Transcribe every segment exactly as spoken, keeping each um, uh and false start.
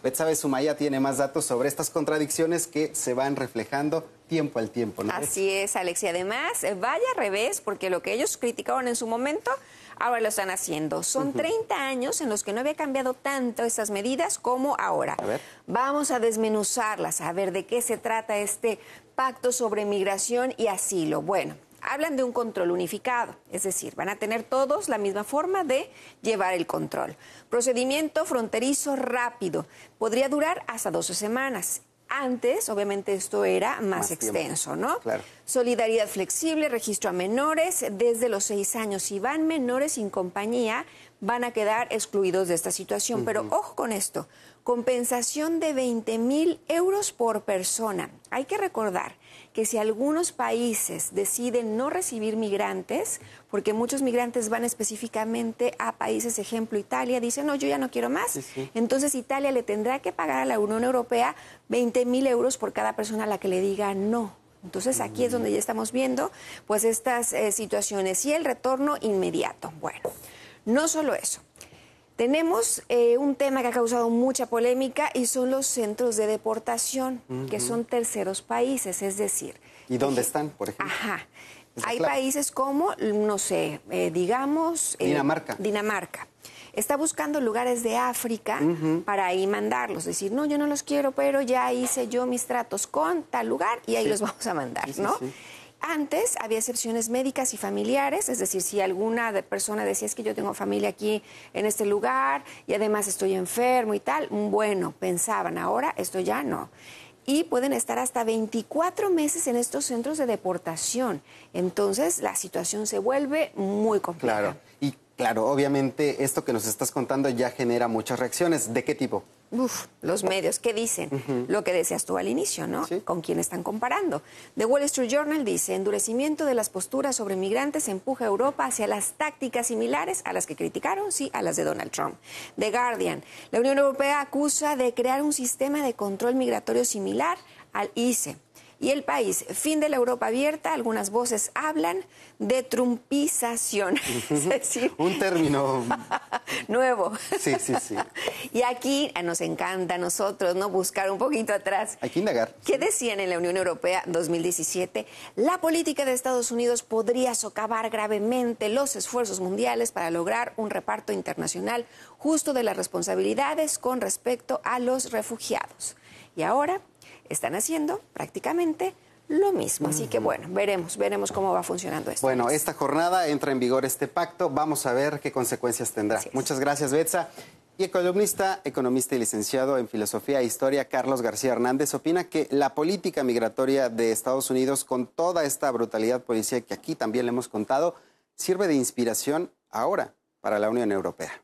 Betsabe Sumaya tiene más datos sobre estas contradicciones que se van reflejando tiempo al tiempo, ¿no? Así es, Alex. Y además, vaya revés, porque lo que ellos criticaron en su momento, ahora lo están haciendo. Son uh-huh. treinta años en los que no había cambiado tanto estas medidas como ahora. A ver. Vamos a desmenuzarlas, a ver de qué se trata este pacto sobre migración y asilo. Bueno, hablan de un control unificado, es decir, van a tener todos la misma forma de llevar el control. Procedimiento fronterizo rápido, podría durar hasta doce semanas. Antes, obviamente, esto era más, más extenso, ¿no? Claro. Solidaridad flexible, registro a menores desde los seis años. Si van menores sin compañía, van a quedar excluidos de esta situación. Uh-huh. Pero ojo con esto, compensación de veinte mil euros por persona. Hay que recordar que si algunos países deciden no recibir migrantes, porque muchos migrantes van específicamente a países, ejemplo Italia, dicen, no, yo ya no quiero más, sí, sí. entonces Italia le tendrá que pagar a la Unión Europea veinte mil euros por cada persona a la que le diga no. Entonces aquí es donde ya estamos viendo pues estas eh, situaciones y el retorno inmediato. Bueno, no solo eso. Tenemos eh, un tema que ha causado mucha polémica y son los centros de deportación, uh-huh. que son terceros países, es decir... ¿Y dónde eh, están, por ejemplo? Ajá. Hay claro. países como, no sé, eh, digamos... Eh, Dinamarca. Dinamarca. Está buscando lugares de África uh-huh. para ahí mandarlos. Decir, no, yo no los quiero, pero ya hice yo mis tratos con tal lugar y ahí sí. los vamos a mandar, sí, sí, ¿no? Sí. Antes había excepciones médicas y familiares, es decir, si alguna de persona decía es que yo tengo familia aquí en este lugar y además estoy enfermo y tal, bueno, pensaban, ahora esto ya no. Y pueden estar hasta veinticuatro meses en estos centros de deportación. Entonces la situación se vuelve muy compleja. Claro, y claro, obviamente esto que nos estás contando ya genera muchas reacciones. ¿De qué tipo? Uf, los medios, ¿qué dicen? Uh-huh. Lo que decías tú al inicio, ¿no? ¿Sí? ¿Con quién están comparando? The Wall Street Journal dice, endurecimiento de las posturas sobre migrantes empuja a Europa hacia las tácticas similares a las que criticaron, sí, a las de Donald Trump. The Guardian, la Unión Europea acusa de crear un sistema de control migratorio similar al I C E. Y El País, fin de la Europa abierta, algunas voces hablan de trumpización. Uh-huh. Es decir, un término nuevo. Sí, sí, sí. Y aquí nos encanta a nosotros, ¿no? Buscar un poquito atrás. Hay que indagar. ¿Qué decían en la Unión Europea dos mil diecisiete? La política de Estados Unidos podría socavar gravemente los esfuerzos mundiales para lograr un reparto internacional justo de las responsabilidades con respecto a los refugiados. Y ahora están haciendo prácticamente lo mismo. Así que bueno, veremos, veremos cómo va funcionando esto. Bueno, esta jornada entra en vigor este pacto. Vamos a ver qué consecuencias tendrá. Muchas gracias, Betsa. Y el columnista, economista y licenciado en Filosofía e Historia, Carlos García Hernández, opina que la política migratoria de Estados Unidos, con toda esta brutalidad policial que aquí también le hemos contado, sirve de inspiración ahora para la Unión Europea.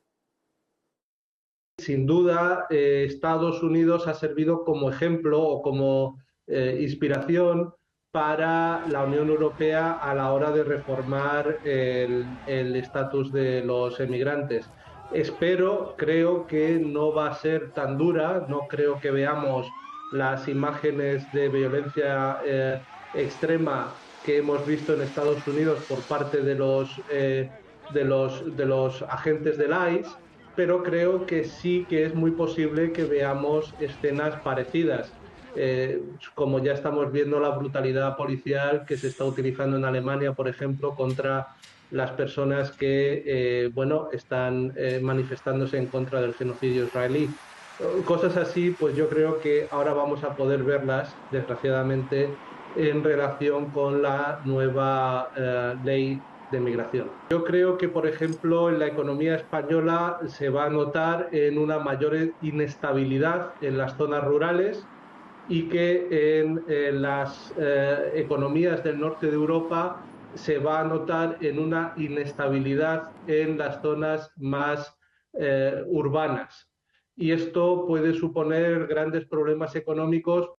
Sin duda, eh, Estados Unidos ha servido como ejemplo o como eh, inspiración para la Unión Europea a la hora de reformar el estatus de los emigrantes. Espero, creo que no va a ser tan dura, no creo que veamos las imágenes de violencia eh, extrema que hemos visto en Estados Unidos por parte de los, eh, de los, de los agentes del I C E, pero creo que sí que es muy posible que veamos escenas parecidas, eh, como ya estamos viendo la brutalidad policial que se está utilizando en Alemania, por ejemplo, contra las personas que eh, bueno, están eh, manifestándose en contra del genocidio israelí. Cosas así, pues yo creo que ahora vamos a poder verlas, desgraciadamente, en relación con la nueva eh, ley de migración. Yo creo que, por ejemplo, en la economía española se va a notar en una mayor inestabilidad en las zonas rurales y que en, en las eh, economías del norte de Europa se va a notar en una inestabilidad en las zonas más eh, urbanas. Y esto puede suponer grandes problemas económicos.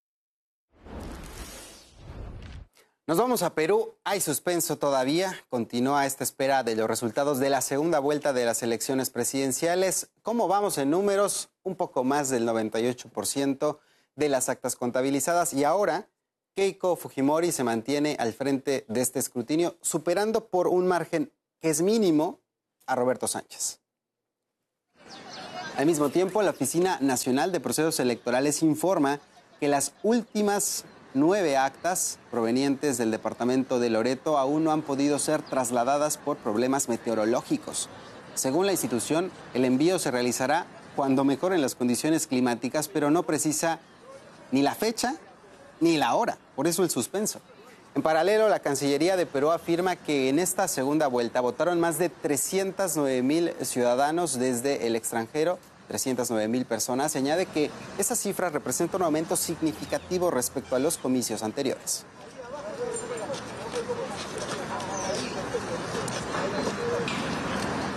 Nos vamos a Perú. Hay suspenso todavía. Continúa esta espera de los resultados de la segunda vuelta de las elecciones presidenciales. ¿Cómo vamos en números? Un poco más del noventa y ocho por ciento de las actas contabilizadas. Y ahora, Keiko Fujimori se mantiene al frente de este escrutinio, superando por un margen que es mínimo a Roberto Sánchez. Al mismo tiempo, la Oficina Nacional de Procesos Electorales informa que las últimas nueve actas provenientes del departamento de Loreto aún no han podido ser trasladadas por problemas meteorológicos. Según la institución, el envío se realizará cuando mejoren las condiciones climáticas, pero no precisa ni la fecha ni la hora, por eso el suspenso. En paralelo, la Cancillería de Perú afirma que en esta segunda vuelta votaron más de trescientos nueve mil ciudadanos desde el extranjero, trescientas nueve mil personas. Se añade que esa cifra representa un aumento significativo respecto a los comicios anteriores.